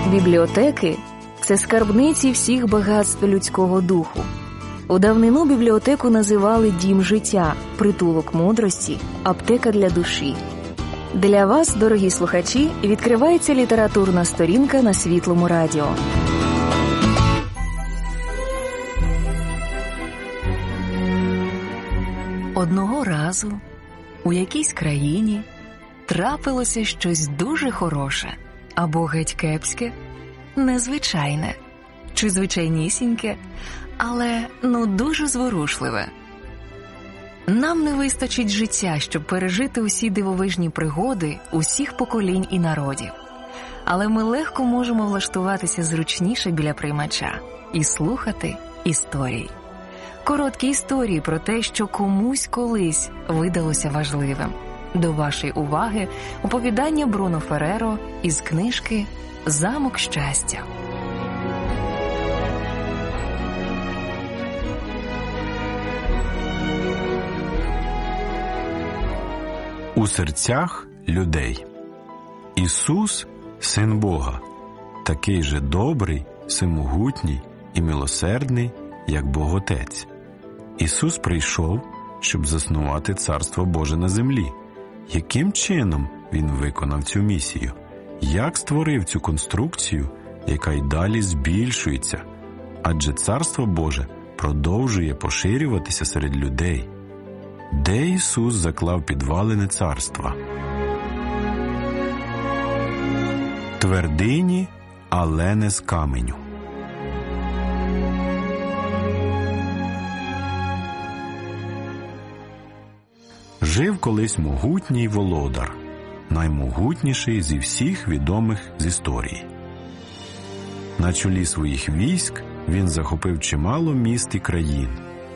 Бібліотеки – це скарбниці всіх багатств людського духу. У давнину бібліотеку називали дім життя, притулок мудрості, аптека для душі. Для вас, дорогі слухачі, відкривається літературна сторінка на Світлому радіо. Одного разу у якійсь країні трапилося щось дуже хороше, або геть кепське, незвичайне, чи звичайнісіньке, але дуже зворушливе. Нам не вистачить життя, щоб пережити усі дивовижні пригоди усіх поколінь і народів. Але ми легко можемо влаштуватися зручніше біля приймача і слухати історії. Короткі історії про те, що комусь колись видалося важливим. До вашої уваги оповідання Бруно Ферреро із книжки «Замок щастя». У серцях людей. Ісус – Син Бога, такий же добрий, всемогутній і милосердний, як Бог Отець. Ісус прийшов, щоб заснувати Царство Боже на землі. Яким чином Він виконав цю місію? Як створив цю конструкцію, яка й далі збільшується? Адже Царство Боже продовжує поширюватися серед людей. Де Ісус заклав підвалини царства? Твердині, але не з каменю. Жив колись могутній володар, наймогутніший зі всіх відомих з історії. На чолі своїх військ він захопив чимало міст і країн.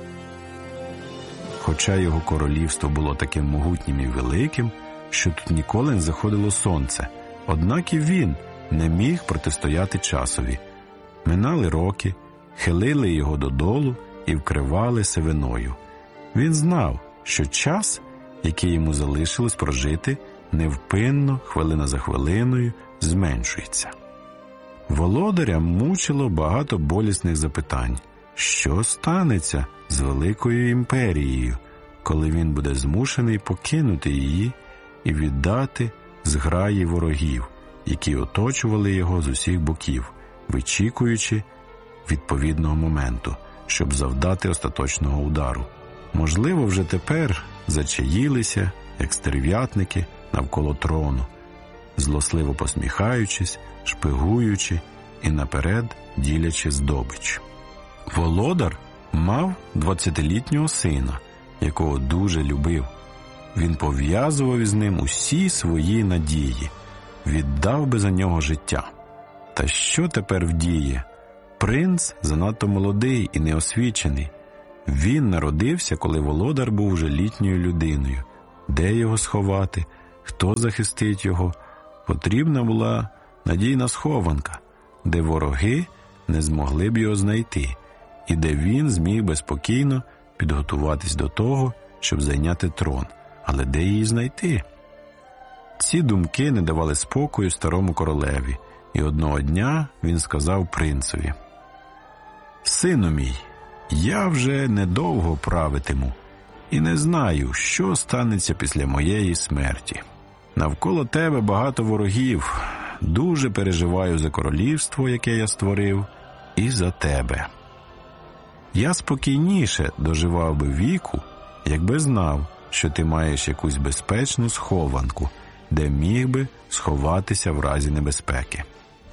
Хоча його королівство було таким могутнім і великим, що тут ніколи не заходило сонце, однак і він не міг протистояти часові. Минали роки, хилили його додолу і вкривали сивиною. Він знав, що час, який йому залишилось прожити, невпинно, хвилина за хвилиною, зменшується. Володаря мучило багато болісних запитань. Що станеться з великою імперією, коли він буде змушений покинути її і віддати зграї ворогів, які оточували його з усіх боків, вичікуючи відповідного моменту, щоб завдати остаточного удару? Можливо, вже тепер зачаїлися, як стерв'ятники, навколо трону, злосливо посміхаючись, шпигуючи і наперед ділячи здобич. Володар мав 20-літнього сина, якого дуже любив. Він пов'язував із ним усі свої надії, віддав би за нього життя. Та що тепер вдіє? Принц занадто молодий і неосвічений. Він народився, коли володар був вже літньою людиною. Де його сховати? Хто захистить його? Потрібна була надійна схованка, де вороги не змогли б його знайти, і де він зміг би спокійно підготуватись до того, щоб зайняти трон. Але де її знайти? Ці думки не давали спокою старому королеві, і одного дня він сказав принцеві: «Сину мій, я вже недовго правитиму, і не знаю, що станеться після моєї смерті. Навколо тебе багато ворогів, дуже переживаю за королівство, яке я створив, і за тебе. Я спокійніше доживав би віку, якби знав, що ти маєш якусь безпечну схованку, де міг би сховатися в разі небезпеки.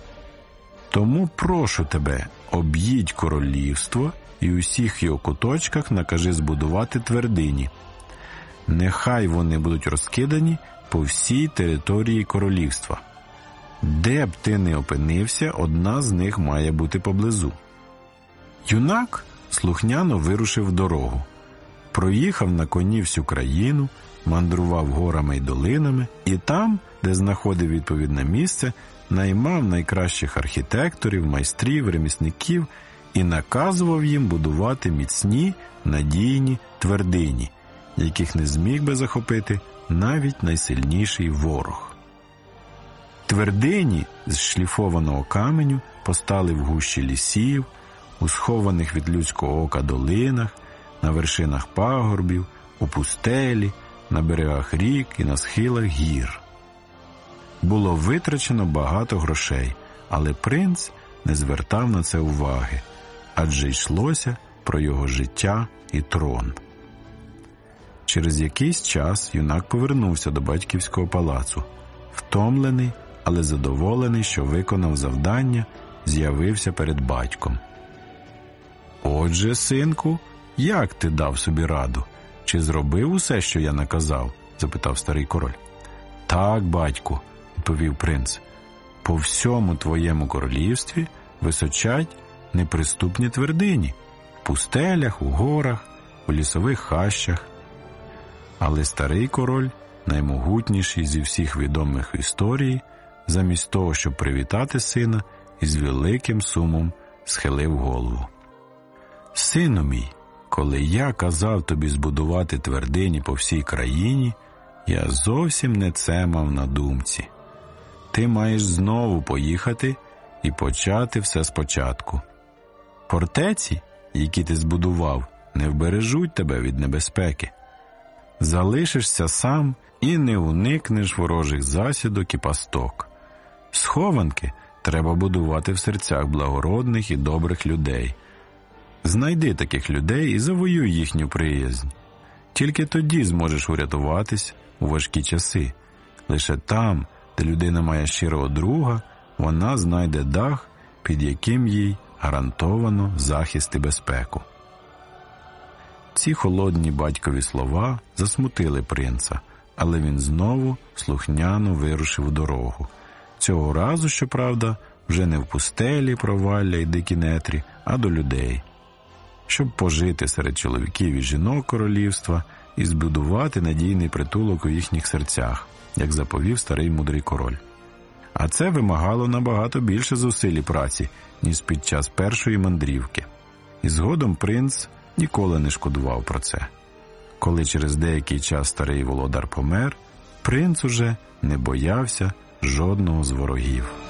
Тому прошу тебе, об'їдь королівство і у всіх його куточках накажи збудувати твердині. Нехай вони будуть розкидані по всій території королівства. Де б ти не опинився, одна з них має бути поблизу». Юнак слухняно вирушив в дорогу. Проїхав на коні всю країну, мандрував горами й долинами, і там, де знаходив відповідне місце, наймав найкращих архітекторів, майстрів, ремісників і наказував їм будувати міцні, надійні твердині, яких не зміг би захопити навіть найсильніший ворог. Твердині з шліфованого каменю постали в гущі лісів, у схованих від людського ока долинах, на вершинах пагорбів, у пустелі, на берегах рік і на схилах гір. Було витрачено багато грошей, але принц не звертав на це уваги, адже йшлося про його життя і трон. Через якийсь час юнак повернувся до батьківського палацу. Втомлений, але задоволений, що виконав завдання, з'явився перед батьком. «Отже, синку, як ти дав собі раду? Чи зробив усе, що я наказав?» – запитав старий король. «Так, батьку», – відповів принц, – «по всьому твоєму королівстві височать неприступні твердині, в пустелях, у горах, у лісових хащах». Але старий король, наймогутніший зі всіх відомих в історії, замість того, щоб привітати сина, із великим сумом схилив голову. «Сину мій, коли я казав тобі збудувати твердині по всій країні, я зовсім не це мав на думці. Ти маєш знову поїхати і почати все спочатку. Фортеці, які ти збудував, не вбережуть тебе від небезпеки. Залишишся сам і не уникнеш ворожих засідок і пасток. Схованки треба будувати в серцях благородних і добрих людей. Знайди таких людей і завоюй їхню приязнь. Тільки тоді зможеш урятуватись у важкі часи. Лише там, де людина має щирого друга, вона знайде дах, під яким їй гарантовано захист і безпеку». Ці холодні батькові слова засмутили принца, але він знову слухняно вирушив у дорогу. Цього разу, щоправда, вже не в пустелі, провалля й дикі нетрі, а до людей, щоб пожити серед чоловіків і жінок королівства і збудувати надійний притулок у їхніх серцях, як заповів старий мудрий король. А це вимагало набагато більше зусиль і праці, ніж під час першої мандрівки. І згодом принц ніколи не шкодував про це. Коли через деякий час старий володар помер, принц уже не боявся жодного з ворогів.